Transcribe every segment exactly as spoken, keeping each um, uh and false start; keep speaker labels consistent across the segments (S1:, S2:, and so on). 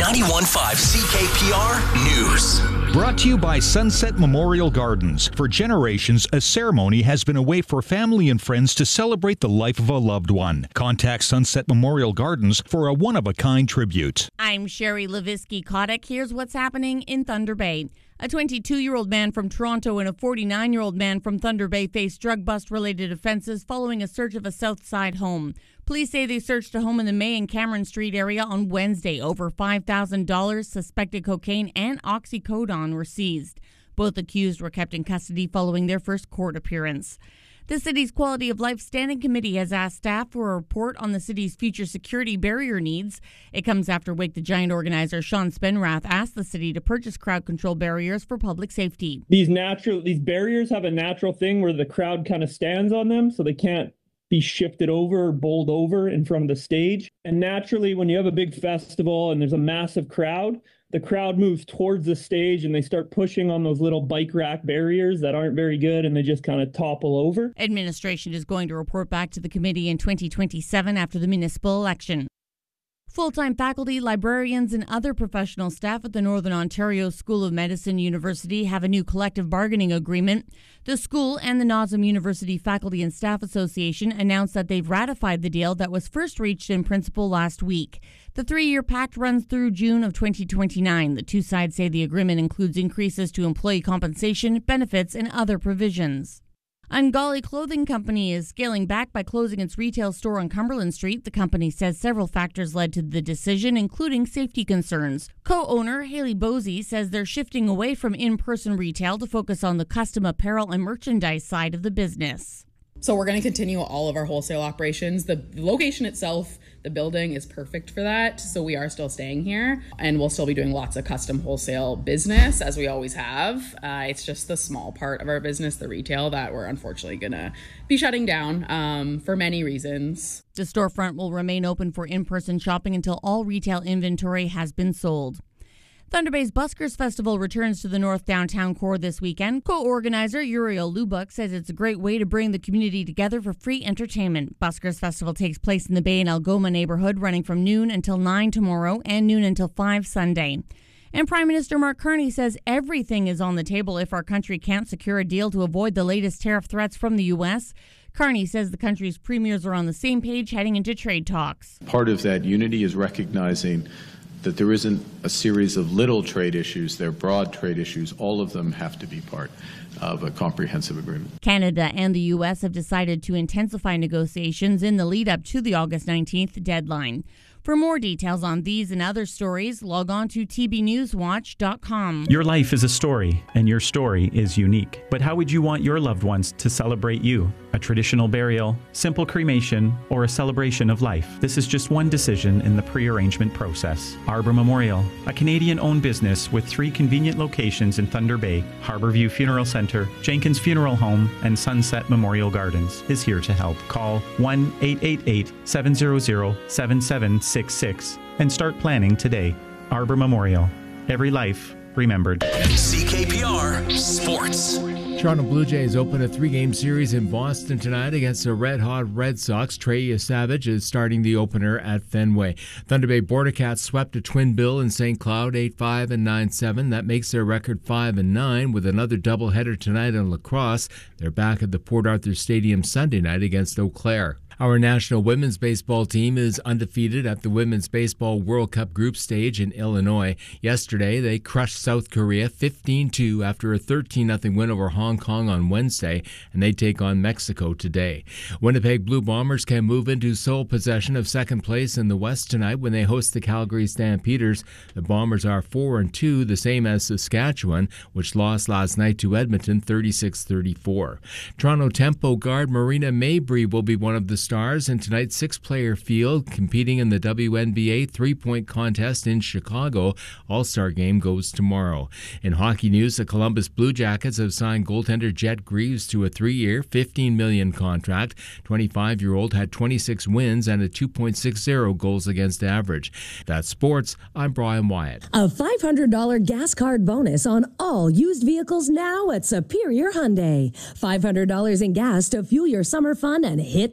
S1: ninety-one point five C K P R News.
S2: Brought to you by Sunset Memorial Gardens. For generations, a ceremony has been a way for family and friends to celebrate the life of a loved one. Contact Sunset Memorial Gardens for a one-of-a-kind tribute.
S3: I'm Sherry Levisky-Kotick. Here's what's happening in Thunder Bay. A twenty-two-year-old man from Toronto and a forty-nine-year-old man from Thunder Bay faced drug bust-related offenses following a search of a Southside home. Police say they searched a home in the May and Cameron Street area on Wednesday. Over five thousand dollars, suspected cocaine, and oxycodone were seized. Both accused were kept in custody following their first court appearance. The city's Quality of Life Standing Committee has asked staff for a report on the city's future security barrier needs. It comes after Wake the Giant organizer Sean Spenrath asked the city to purchase crowd control barriers for public safety.
S4: These natural, these barriers have a natural thing where the crowd kind of stands on them, so they can't be shifted over or bowled over in front of the stage. And naturally, when you have a big festival and there's a massive crowd, the crowd moves towards the stage and they start pushing on those little bike rack barriers that aren't very good, and they just kind of topple over.
S3: Administration is going to report back to the committee in twenty twenty-seven after the municipal election. Full-time faculty, librarians, and other professional staff at the Northern Ontario School of Medicine University have a new collective bargaining agreement. The school and the N O S M University Faculty and Staff Association announced that they've ratified the deal that was first reached in principle last week. The three-year pact runs through June of twenty twenty-nine. The two sides say the agreement includes increases to employee compensation, benefits, and other provisions. Ungolly Clothing Company is scaling back by closing its retail store on Cumberland Street. The company says several factors led to the decision, including safety concerns. Co-owner Haley Bosey says they're shifting away from in-person retail to focus on the custom apparel and merchandise side of the business.
S5: So we're going to continue all of our wholesale operations. The location itself, the building is perfect for that. So we are still staying here, and we'll still be doing lots of custom wholesale business as we always have. Uh, it's just the small part of our business, the retail, that we're unfortunately going to be shutting down um, for many reasons.
S3: The storefront will remain open for in-person shopping until all retail inventory has been sold. Thunder Bay's Buskers Festival returns to the North Downtown Core this weekend. Co-organizer Uriel Lubuk says it's a great way to bring the community together for free entertainment. Buskers Festival takes place in the Bay and Algoma neighborhood, running from noon until nine tomorrow and noon until five Sunday. And Prime Minister Mark Carney says everything is on the table if our country can't secure a deal to avoid the latest tariff threats from the U S. Carney says the country's premiers are on the same page heading into trade talks.
S6: Part of that unity is recognizing that there isn't a series of little trade issues, they're broad trade issues. All of them have to be part of a comprehensive agreement.
S3: Canada and the U S have decided to intensify negotiations in the lead up to the August nineteenth deadline. For more details on these and other stories, log on to T B News Watch dot com.
S7: Your life is a story, and your story is unique. But how would you want your loved ones to celebrate you? A traditional burial, simple cremation, or a celebration of life? This is just one decision in the pre-arrangement process. Arbor Memorial, a Canadian-owned business with three convenient locations in Thunder Bay, Harborview Funeral Centre, Jenkins Funeral Home, and Sunset Memorial Gardens, is here to help. Call one eight eight eight, seven zero zero, seven seven six six and start planning today. Arbor Memorial. Every life remembered.
S1: C K P R Sports.
S8: Toronto Blue Jays open a three-game series in Boston tonight against the red-hot Red Sox. Trey Savage is starting the opener at Fenway. Thunder Bay Border Cats swept a twin bill in Saint Cloud, eight five and nine seven. That makes their record five and nine with another doubleheader tonight in lacrosse. They're back at the Port Arthur Stadium Sunday night against Eau Claire. Our national women's baseball team is undefeated at the Women's Baseball World Cup group stage in Illinois. Yesterday, they crushed South Korea fifteen two after a thirteen nothing win over Hong Kong on Wednesday, and they take on Mexico today. Winnipeg Blue Bombers can move into sole possession of second place in the West tonight when they host the Calgary Stampeders. The Bombers are four and two, the same as Saskatchewan, which lost last night to Edmonton thirty-six thirty-four. Toronto Tempo guard Marina Mabrey will be one of the stars in tonight's six-player field competing in the W N B A three-point contest in Chicago. All-Star game goes tomorrow. In hockey news, the Columbus Blue Jackets have signed goaltender Jet Greaves to a three-year, fifteen million dollars contract. twenty-five-year-old had twenty-six wins and a two point six oh goals against average. That's sports. I'm Brian Wyatt.
S9: A five hundred dollars gas card bonus on all used vehicles now at Superior Hyundai. five hundred dollars in gas to fuel your summer fun and hit the open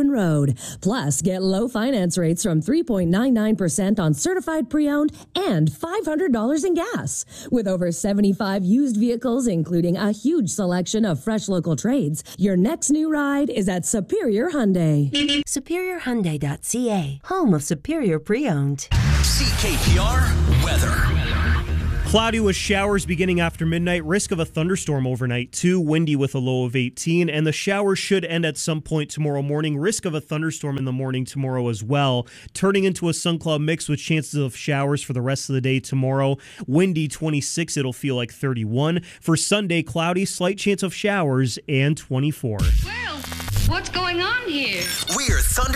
S9: open road. Plus, get low finance rates from three point nine nine percent on certified pre-owned and five hundred dollars in gas. With over seventy-five used vehicles, including a huge selection of fresh local trades, your next new ride is at Superior Hyundai.
S10: Superior Hyundai dot C A, home of Superior Pre-Owned.
S1: C K P R weather.
S11: Cloudy with showers beginning after midnight. Risk of a thunderstorm overnight, too. Windy with a low of eighteen. And the showers should end at some point tomorrow morning. Risk of a thunderstorm in the morning tomorrow as well. Turning into a sun cloud mix with chances of showers for the rest of the day tomorrow. Windy twenty-six. It'll feel like thirty-one. For Sunday, cloudy, slight chance of showers, and twenty-four.
S12: Well, what's going on here?
S1: We're Thunder.